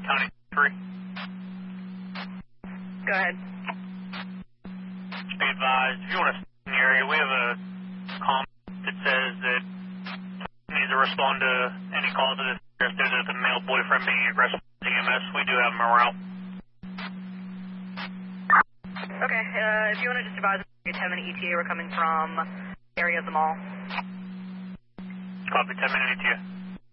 County 3. Go ahead. Be advised, if you want to stay in the area, we have a comment that says that you need to respond to any calls of this due to the male boyfriend being aggressive with EMS. We do have him around. Okay, if you want to just advise, 10-minute ETA, we're coming from area of the mall. Copy, 10-minute ETA.